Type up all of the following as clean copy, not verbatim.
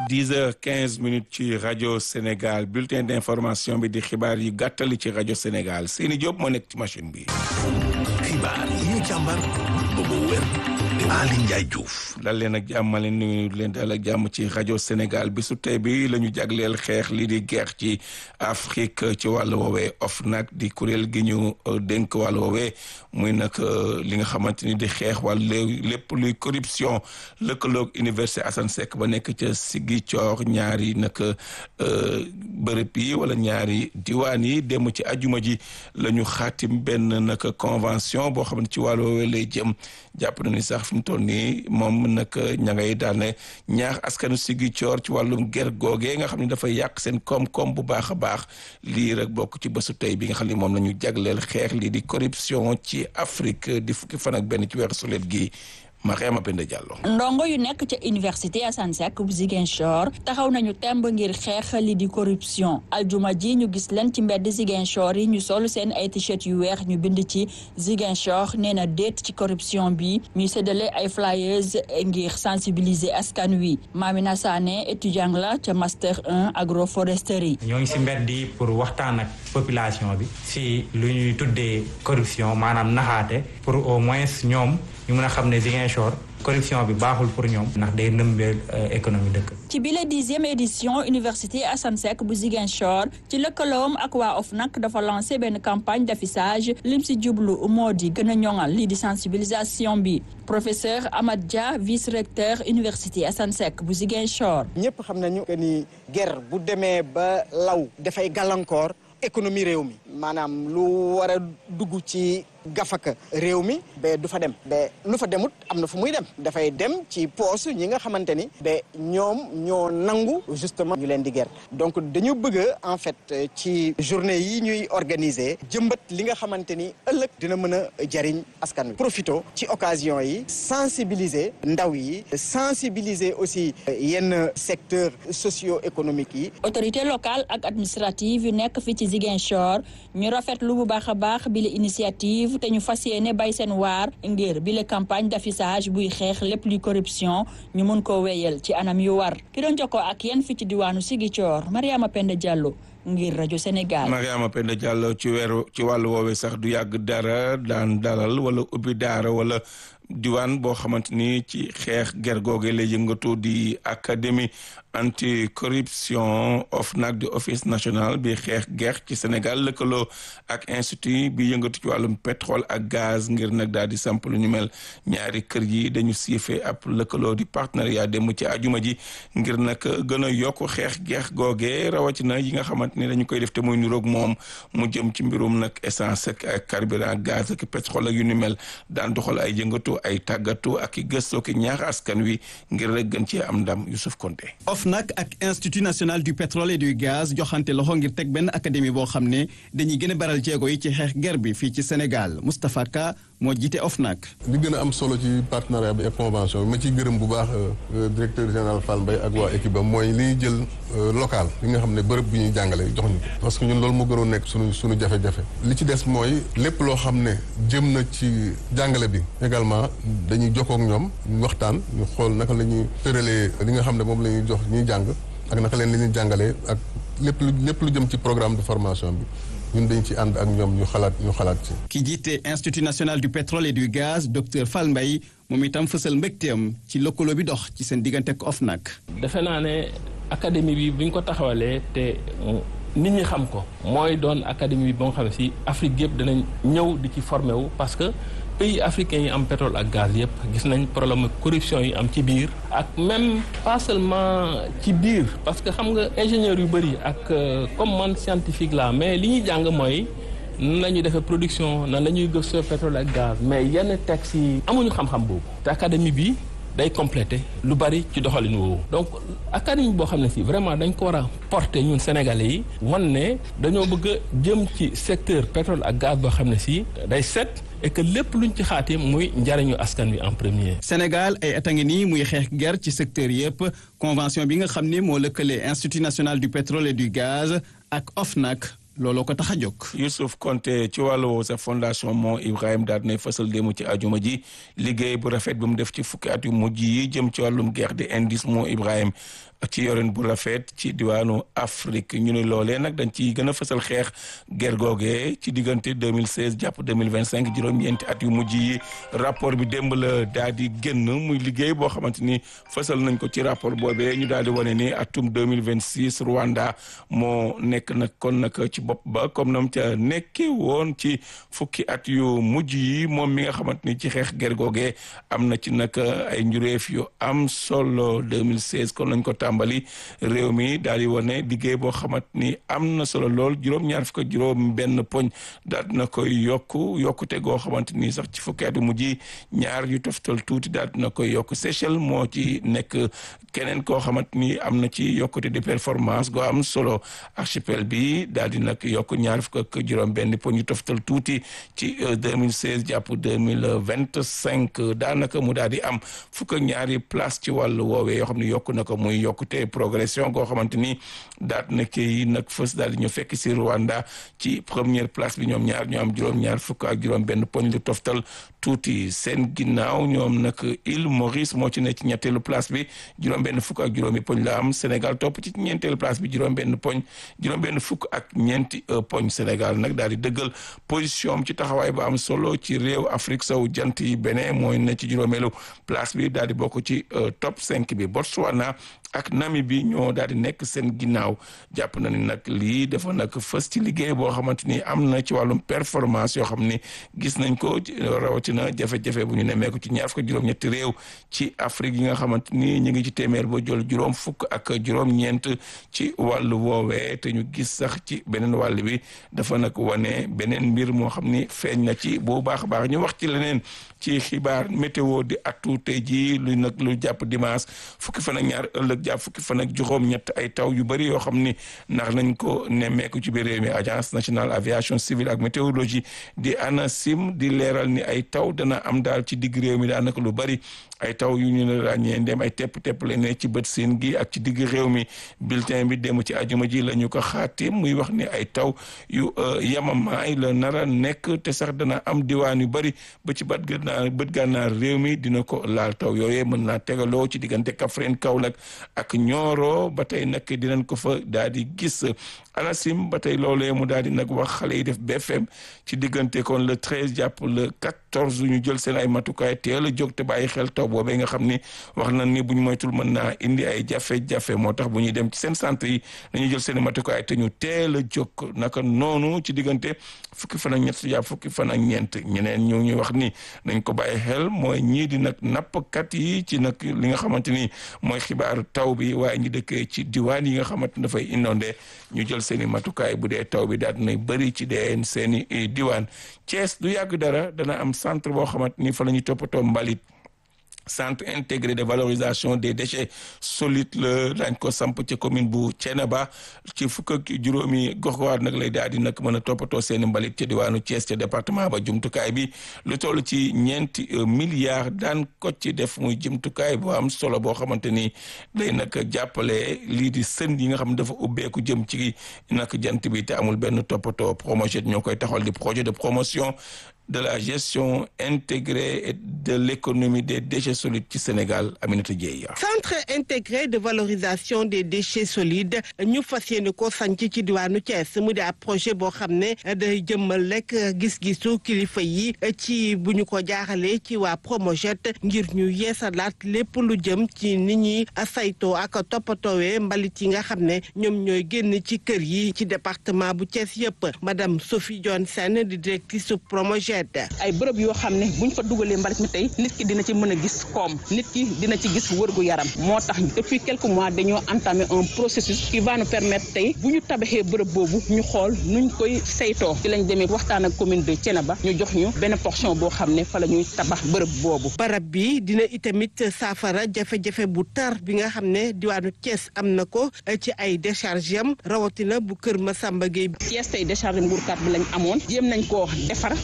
10h15 ci rajo Sénégal bulletin d'information bi di xibaar yu gàttali ci rajo Sénégal Seyni Diop moo nekk ci machine bi. xibaar yi ñu càmbar ba mu wér Ali Ndiaye Diouf. dal leen ak jàmm ma leen nuyu leen dal ak jàmm ci rajo Sénégal bisu tey bi la ñu jagleel xeex lii di guerre ci Afrique ci wàllu woowee OFNAC di kuréel gi ñu dénk wàllu woowee muy nag li nga xamante ni di xeex wàllu lépp luy corruption lëkkaloog Université Assane Seck ba nekk ca Ziguinchor ñaari nag bërëb yi wala ñaari diwaan yi dem ci ajuma ji la ñu xaatim benn nag convention boo xam ne ci wàllu woowee lay jëm jàpp na ni sax fi mu toll nii moom nag ña ngay daane ñaax askanu Ziguinchor ci wàllum ger googee nga xam ne dafay yàq seen koom-koom bu baax a baax lii rek bokk ci bésu tey bi nga xam ne moom la ñu jagleel xeex lii di corruption ci Afrique di fukki fan ak benn ci weeru sulet gi Mariama Penda Diallo. ndongo yu nekk ca Université Assane Seck bu Ziguinchor taxaw nañu temb ngir xeex li di corruption aljuma ji ñu gis leen ci mbedd Ziguinchor yi ñu sol seen ay t-shirt yu weex ñu bind ci Ziguinchor nee na déet ci corruption bi ñuy séddale ay flyers ngir sensibiliser askan wi Mamina Sané étudiant la ca master 1 agroforesterie. ñoo ngi si mbedd yi pour waxtaan ak population bi si lu ñuy tuddee corruption maanaam naxaate pour au moins ñoom ñu mën a xam ne Ziguinchor corruption bi baaxul pour ñoom ndax day nëmbeel économie dëkk. ci bile 10e édition Université Assane Seck bu Ziguinchor ci lëkkaloom ak waa OFNAC dafa lancé benn campagne d'affichage lim si jublu moo di gën a ñoŋal lii di sensibilisation bi professeur Amad Dia vice-recteur Université Assane Seck bu Ziguinchor. ñëpp xam nañu que ni guerre bu demee ba law dafay gàllankoor économie réew mi maanaam lu war a dugg ci gafaka réew mi ba du fa dem ba lu fa demut am na fu muy dem dafay dem ci poos ñi nga xamante ni ba ñoom ñoo nangu justement ñu leen di guerre donc dañu bëgg en fait ci journée yi ñuy organiser jëmbat li nga xamante ni ëllëg dina mën a jariñ askan wi profito ci occasion yi sensibiliser ndaw yi sensibiliser aussi yenn secteur socio-économique yi. autorité locale ak administrative yu nekk fi ci Ziguinchor ñu rafetlu bu baax a baax bi la initiative te ñu fas yéene bay seen waar ngir bi la campagne d'affichage buy xeex lépp luy corruption ñu mun koo wéyal ci anam yu war ki doon jokkoo ak yéen fi ci diwaanu Ziguinchor Mariama Penda Diallo ngir rajo Sénégal. Mariama Penda Diallo ci wàllu woowee sax du yàgg dara daan dalal wala ubbi daara wala diwaan boo xamante ni ci xeex ger googe lay yëngatu di académie anti-corruption OFNAC di office national bi xeex ger ci Sénégal lëkkaloo ak institut bi yëngatu ci wàllum pétrole ak gaz ngir nag daal di samp lu ñu mel ñaari kër yi dañu siifee ab lëkkaloo di partenariat dem ci ajuma ji ngir nag gën a yokk xeex ger googe rawatina yi nga xamante ni dañu koy def te muy niroog moom mu jëm ci mbirum nag essence ak carburant gaz ak pétrole ak yu ni mel daan doxal ay yëngatu ay tàggatu ak i gëstoo ki ñaax askan wi ngir rek gën cee am ndam Youssouf Konté. OFNAC ak Institut national du pétrole et du gaz joxante loxo ngir teg benn académie boo xam ne dañuy gën a baral jéego yi ci xeex ger bi fii ci Sénégal Moustapha Ka moo jiite OFNAC. li gën a am solo ci partenariat bi ak convention bi ma ciy gërëm bu baax directeur général Fall Mbaye ak waa équipe ba mooy li ñuy jël local li nga xam ne bërëb bi ñuy jàngale jox ñu ko parce que ñun loolu moo gënoon nekk suñu jafe-jafe li ci des mooy lépp loo xam ne jëm na ci jàngale bi également dañuy jokkoo ak ñoom ñu waxtaan ñu xool naka la ñuy tëralee li nga xam ne moom la ñuy jox ñuy jàng ak naka leen li ñuy jàngalee ak lépp lu jëm ci programme de formation bi ñun dañ ci ànd ak ñoom ñu xalaat ci. ki jiite Institut national du pétrole et du gaz docteur Fall Mbaye moom itam fësal mbégteem ci lëkkaloo bi dox ci seen diggante ak OFNAC. defe naa ne académie bi bu ñu ko taxawalee te nit ñi xam ko mooy doon académie bi ba nga xam ne si Afrique yëpp danañ ñëw di ci formé wu parce que pays africains yi am pétrole ak gaz yëpp gis nañ problème corruption yi am ci biir ak même pas seulement ci biir parce que xam nga ingénieur yu bëri ak comme man scientifique la mais li ñuy jàng mooy nan la ñuy defee production nan la ñuy gëstoo pétrole ak gaz mais yenn textes yi amuñu xam-xam boobu te académie bi day complété lu bari ci doxalin woowu donc académie boo xam ne si vraiment dañ ko war a porter ñun sénégalais yi wan ne dañoo bëgg a jëm ci secteur pétrole ak gaz boo xam ne si day set et que lépp luñ ci xaatee muy njariñu askan wi en premier. Sénégal ay at a ngi nii muy xeex ger ci secteur yëpp convention bi nga xam ne moo lëkkale Institut national du pétrole et du gaz ak OFNAC looloo ko tax a jóg. Youssouf Konté ci wàllu sa fondation Mont Ibrahim daal dinay fësal démb ci ajuma ji liggéey bu rafet bi mu def ci fukki at yu mujj yi jëm ci wàllum guerre de indice Mont Ibrahim ci yorin bu rafet ci diwaanu Afrique ñu ne loolee nag dañ ci gën a fësal xeex guerre googee ci diggante 2016 jàpp 2025 juróom-ñeenti at yu mujj yi rapport bi démb la daal di génn muy liggéey boo xamante ni fësal nañ ko ci rapport boobee ñu daal di wane ni atum 2026 Rwanda moo nekk nag kon nag ci bopp ba comme nam ca nekkee woon ci fukki at yu mujj yi moom mi nga xamante ni ci xeex guerre googee am na ci nag ay njureef yu am solo 2016 kon lañ ko tàmbali réew mi daal di wane liggéey boo xamante ni am na solo lool juróom-ñaar fukk ak juróom benn poñ daal dina koy yokkute goo xamante ni sax ci fukki at yu mujj yi ñaar yu toftal tuuti daal dina koy yokk Seychelles moo ci nekk keneen koo xamante ni am na ci yokkute de performance goo am solo archipel bi daal di nag yokk ñaar fukk ak juróom benn poñ yu toftal tuuti ci 2016 jàpp 2025 daanaka mu daal di am fukk ak ñaari place ci wàllu woowee yoo xam ne yokk na ko muy yokkute progression goo xamante ni daat na kii nag fës daal di ñu fekk si Rwanda ci première place bi ñoom ñaar ñoo am juróom-ñaar fukk ak juróom benn poñ lu toftal tuuti seen ginnaaw ñoom nag Île Maurice moo ci ne ci ñetteelu place bi juróom benn fukk ak juróomi poñ la am Sénégal topp ci ñeenteelu place bi juróom benn fukk ak ñeenti poñ Sénégal nag daal di dëggal position am ci taxawaay ba am solo ci réew Afrique sow jant yi Bénin mooy ne ci juróomeelu place bi daal di bokk ci top 5 bi Botswana ak Namibie ñoo daal di nekk seen ginnaaw jàpp na ni nag lii dafa nag fës ci liggéey boo xamante ni am na ci wàllum performance yoo xam ni gis nañ ko rawatina jafe-jafe bu ñu nemmeeku ci ñaar fukk juróom-ñetti réew ci Afrique yi nga xamante ni ñu ngi ci téeméer ba jël juróom fukk ak juróom-ñeent ci wàllu woowee te ñu gis sax ci beneen wàll bi dafa nag wane beneen mbir moo xam ni feeñ na ci bu baax a baax ñu wax ci leneen ci xibaar météo di atu tey jii lu jàpp dimanche fukki fan ak ñaar ëllëg jàpp fukki fan ak juróom-ñett ay taw yu bëri yoo xam ni ndax nañ ko nemmeeku ci biir réew mi agence nationale aviation civile ak météorologie di ANACIM di leeral ni ay taw dana am daal ci digg réew mi daanaka lu bëri ay taw yu ñu ne ràññee ndem ay tepp-tepp la ne ci bët siin gi ak ci digg réew mi bulletin bi dem ci ajuma ji la ñu ko xaatim muy wax ni ay taw yu yamamaay la nara nekk te sax dana am diwaan yu bëri ba ci bët gànnaar réew mi dina ko laal taw yooyee mën naa tegaloo ci diggante Kaffrine Kaolack ak Nioro ba tey nag dinañ ko fa daal di gis ANACIM ba tey loolee mu daal di nag wax xale yi def BFM ci diggante kon le 13 jàpp le 14 ñu jël seen ay matukaay teel a jóg te bàyyi xel taw boobee nga xam ni wax na ni bu ñu moytul mën naa indi ay jafe-jafe moo tax bu ñuy dem ci seen centre yi dañuy jël seen i matukaay te ñu teel a jóg naka noonu ci diggante fukki fan ak ñett jàpp fukki fan ak ñeent ñeneen ñu ñuy wax ni nañ ko bàyyi xel mooy ñii di nag nappkat yi ci nag li nga xamante ni mooy xibaaru taw bi waaye ñi dëkkee ci diwaan yi nga xamante ni dafay inondé ñu jël seen i matukaay bu dee taw bi daal dinay bëri ci deen seen i diwaan Thiès du yàgg dara dana am centre boo xamante ni fa la ñuy toppatoo mbalit centre intégré de valorisation des déchets solides la dañ ko samp ci commune bu Thiénaba ci fukk ak juróomi gox-goxaat nag lay daal di nag mën a toppatoo seeni mbalit ca diwaanu Thiès ca département ba jumtukaay bi lu toll ci ñeenti milliards daan ko ci def muy jumtukaay bu am solo boo xamante ni day nag jàppale lii di sën yi nga xam ne dafa ubbeeku jëm ci nag jant bi te amul benn toppatoo Promojet ñoo koy taxawal di projet de promotion de la gestion intégrée et de l'économie des déchets solides ci Sénégal Aminata Dieye. Centre intégré de valorisation des déchets solides ñu fas yéene ko sanc ci diwaanu Thiès mu di ab projet boo xam ne day jëmmal rek gis-gisu kilifa yi ci bu ñu ko jaaxalee ci waa Promojet ngir ñu yeesalaat lépp lu jëm ci nit ñi saytoo ak toppatoowee mbalit yi nga xam ne ñoom ñooy génn ci kër yi ci département bu Thiès yëpp madame Sophie Dione Sène di directrice su Promojet. ay bërëb yoo xam ne buñ fa dugalee mbalit mi tey nit ki dina ci mën a gis koom nit ki dina ci gis wërgu yaram moo tax depuis quelques mois dañoo entamé un processus qui va nous permettre tey bu ñu tabaxee bërëb boobu ñu xool nuñ koy saytoo ci lañ demee waxtaan ak commune de Thiénaba ñu jox ñu benn portion boo xam ne fa la ñuy tabax bërëb boobu. barab bi dina itamit saafara jafe-jafe bu tar bi nga xam ne diwaanu Thiès am na ko ci ay décharge am rawatina bu Kër Massamba Gueye. Thiès tey décharge Mbourkat bi lañ amoon jéem nañ koo defar mais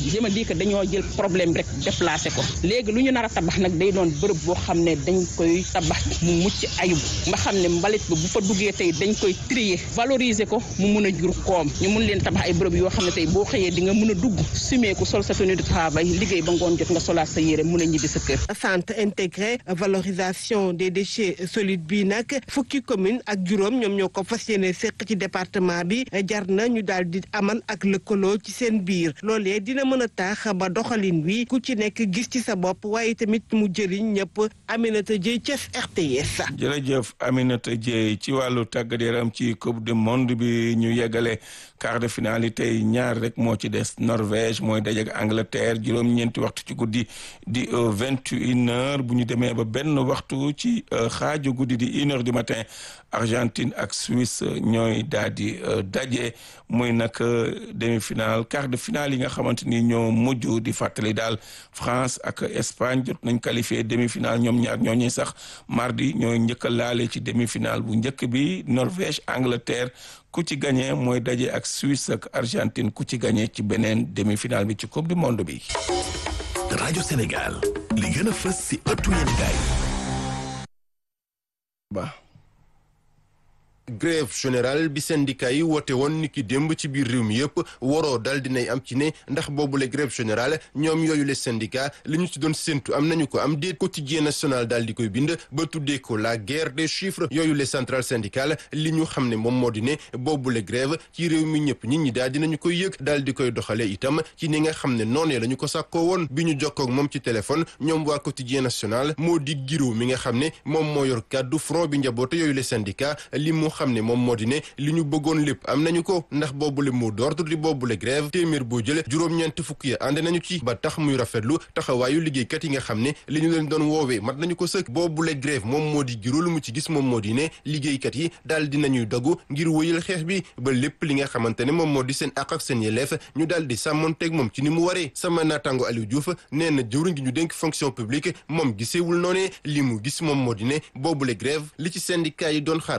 je me dis que dañoo jël problème rek déplacé ko léegi lu ñu nar a tabax nag day doon bërëb boo xam ne dañ koy tabax mu mucc ayub nga xam ne mbalit ba bu fa duggee tey dañ koy trier valoriser ko mu mun a jur koom ñu mun leen tabax ay bërëb yoo xam ne tey boo xëyee di nga mun a dugg sumee ko sol sa tenue de travail liggéey ba ngoon jot nga solaat sa yére mun a ñibbi sa kër. centre intégré valorisation des déchets solides bi nag fukki commune ak juróom ñoom ñoo ko fas yéene seq ci département bi jar na ñu daal di amal ak lëkkaloo ci seen biir loolee dina mën a tax ba doxalin wi ku ci nekk gis ci sa bopp waaye tamit mu jëriñ ñëpp. Aminata Dieye Thiès RTS. jërëjëf Aminata Dieye ci wàllu tàggat yaram ci coupe du monde bi ñu yeggale quart de finale yi tey ñaar rek moo ci des Norvège mooy daje ak Angleterre juróom-ñeenti waxtu ci guddi di 21h bu ñu demee ba benn waxtu ci xaaju guddi di 1h du matin Argentine ak Suisse ñooy daal di daje muy nag demi-finale quart de finale yi nga xamante ni ñoo mujj di fàttali daal France ak Espagne jot nañ qualifié demi-finale ñoom ñaar ñooñu sax mardi ñooy njëkk a laale ci demi-finale bu njëkk bi Norvège Angleterre ku ci gagné mooy daje ak Suisse ak Argentine ku ci gagné ci beneen demi-finale bi ci coupe du monde bi. rajo Sénégal li gën a fës si ëttu yéenekaay ba. grève générale bi syndicat yi woote woon niki démb ci biir réew mi yëpp waroo dal dinay am ci ne ndax boobule grève générale ñoom yooyu les syndicats li ñu ci doon séntu am nañu ko am déet quotidien national daal di koy bind ba tuddee ko la guerre des chiffres yooyu les centrales syndicales li ñu xam ne moom moo di ne boobule grève ci réew mi ñëpp nit ñi daal dinañu koy yëg daal di koy doxale itam ci ni nga xam ne noonee la ñu ko sàkkoo woon bi ñu jokkoo ak moom ci téléphone ñoom waa quotidien national moo di Guiraud mi nga xam ne moom moo yor kàddu front bi njaboote yooyu les syndicats li mu xam ne moom moo di ne li ñu bëggoon lépp am nañu ko ndax boobule mot d'ordre di boobule grève téeméer boo jële juróom-ñeent fukk ya ànd nañu ci ba tax muy rafetlu taxawaayu liggéeykat yi nga xam ne li ñu leen doon woowee mat nañu ko sëkk boobule grève moom moo di Guiraud lu mu ci gis moom moo di ne liggéeykat yi daal dinañuy dogu ngir wëyal xeex bi ba lépp li nga xamante ne moom moo di seen àq ak seen yelleef ñu daal di sàmmonteeg moom ci ni mu waree sama naataango Aliou Diouf nee na jëwriñ gi ñu dénk fonction publique moom giseewul noonee li mu gis moom moo di ne boobule grève li ci syndicat yi doon xaar